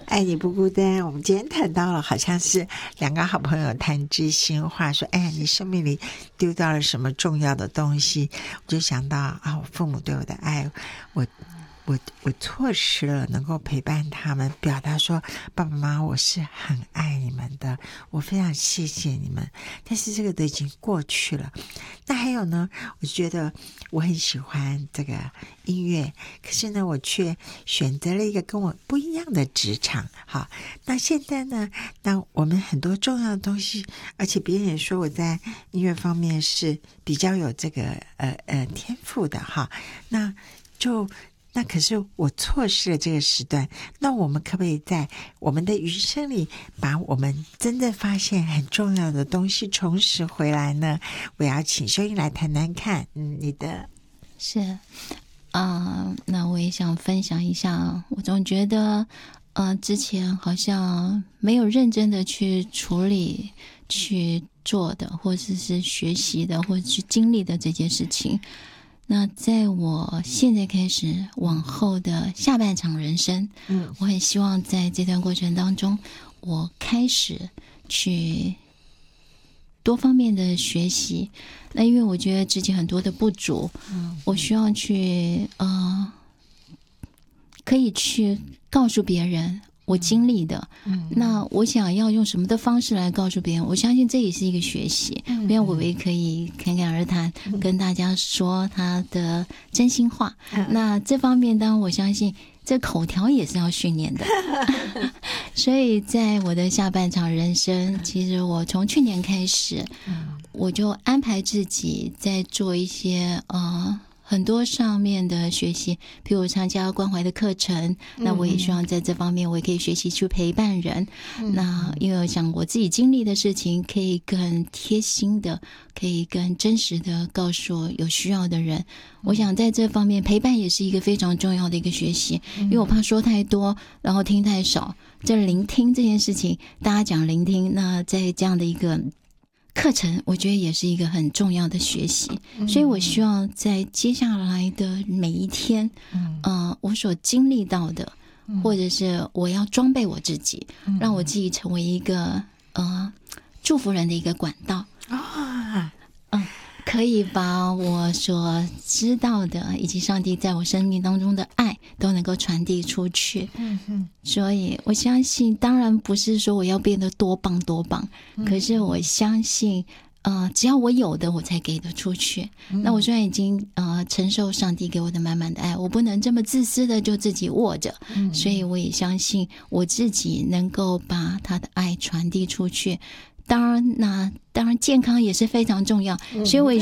爱你不孤单。我们今天谈到了好像是两个好朋友谈知心话，说哎呀，你生命里丢掉了什么重要的东西，我就想到啊，我父母对我的爱，我错失了能够陪伴他们，表达说爸爸妈妈我是很爱你们的，我非常谢谢你们，但是这个都已经过去了。那还有呢，我觉得我很喜欢这个音乐，可是呢我却选择了一个跟我不一样的职场。好，那现在呢，那我们很多重要的东西，而且别人也说我在音乐方面是比较有这个天赋的哈，那可是我错失了这个时段，那我们可不可以在我们的余生里把我们真正发现很重要的东西重拾回来呢？我要请秀英来谈谈看。你的是那我也想分享一下，我总觉得之前好像没有认真的去处理去做的，或者是学习的，或者去经历的这件事情。那在我现在开始往后的下半场人生，我很希望在这段过程当中，我开始去多方面的学习。那因为我觉得自己很多的不足，我需要去可以去告诉别人我经历的，那我想要用什么的方式来告诉别人，我相信这也是一个学习。因为我也可以侃侃而谈，跟大家说他的真心话。那这方面当然我相信这口条也是要训练的。所以在我的下半场人生，其实我从去年开始，我就安排自己在做一些很多上面的学习，譬如参加关怀的课程，那我也希望在这方面我也可以学习去陪伴人。那因为我想我自己经历的事情可以更贴心的，可以更真实的告诉有需要的人。我想在这方面陪伴也是一个非常重要的一个学习，因为我怕说太多然后听太少。这聆听这件事情，大家讲聆听，那在这样的一个课程我觉得也是一个很重要的学习。所以我希望在接下来的每一天我所经历到的，或者是我要装备我自己，让我自己成为一个祝福人的一个管道可以把我所知道的以及上帝在我生命当中的爱都能够传递出去。所以我相信，当然不是说我要变得多棒多棒，可是我相信只要我有的我才给得出去。那我虽然已经承受上帝给我的满满的爱，我不能这么自私的就自己握着，所以我也相信我自己能够把他的爱传递出去。当然健康也是非常重要，所以我也